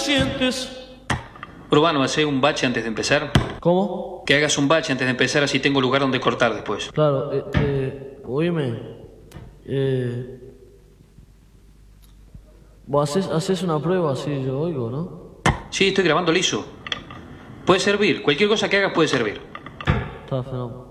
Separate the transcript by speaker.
Speaker 1: sientes.
Speaker 2: Urbano, ¿hacé un bache antes de empezar?
Speaker 1: ¿Cómo?
Speaker 2: Que hagas un bache antes de empezar, así tengo lugar donde cortar después.
Speaker 1: Claro, oíme. Vos haces una prueba así, yo oigo, ¿no?
Speaker 2: Sí, estoy grabando liso. Puede servir, cualquier cosa que hagas puede servir.
Speaker 1: Está fenómeno.